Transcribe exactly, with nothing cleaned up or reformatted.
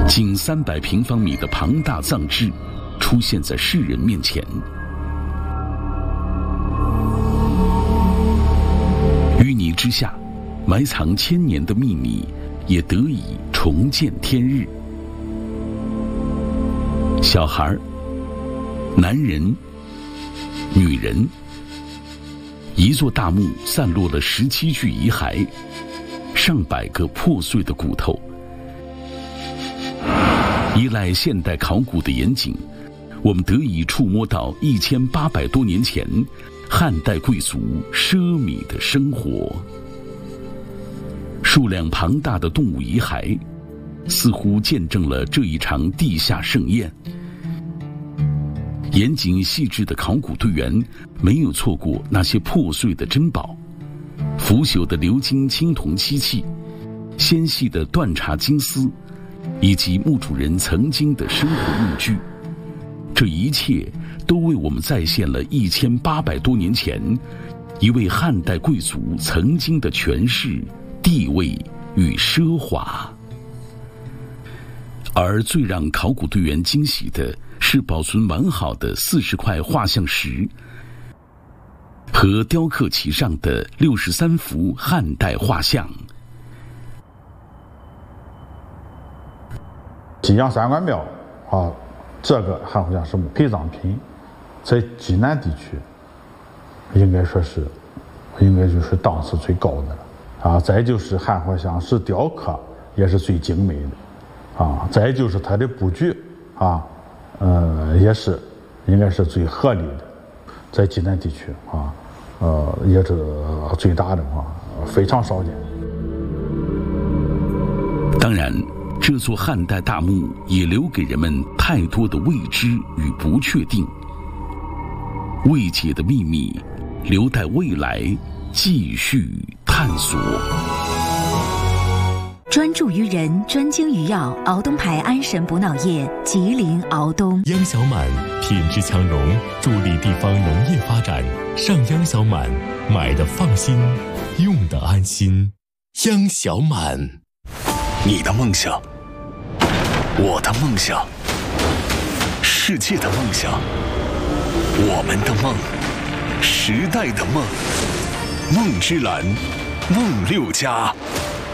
近三百平方米的庞大葬制出现在世人面前。淤泥之下，埋藏千年的秘密也得以重见天日。小孩、男人、女人，一座大墓散落了十七具遗骸，上百个破碎的骨头。依赖现代考古的严谨，我们得以触摸到一千八百多年前汉代贵族奢靡的生活。数量庞大的动物遗骸，似乎见证了这一场地下盛宴。严谨细致的考古队员没有错过那些破碎的珍宝，腐朽的鎏金青铜漆器，纤细的断茶金丝，以及墓主人曾经的生活用具。这一切都为我们再现了一千八百多年前一位汉代贵族曾经的权势、地位与奢华。而最让考古队员惊喜的是保存完好的四十块画像石和雕刻其上的六十三幅汉代画像。 济阳三官庙啊，这个汉画像是陪葬品，在济南地区应该说是应该就是档次最高的了啊。再就是汉画像是雕刻也是最精美的啊，再就是它的布局啊，呃也是应该是最合理的，在济南地区啊，呃也是最大的啊，非常少见。 当然，这座汉代大墓也留给人们太多的未知与不确定，未解的秘密，留待未来继续探索。 专注于人，专精于药，敖东牌安神补脑液，吉林敖东。 央小满品质强融，助力地方农业发展。上央小满，买的放心，用的安心。央小满。 你的梦想，我的梦想，世界的梦想，我们的梦，时代的梦。梦之蓝，梦六家。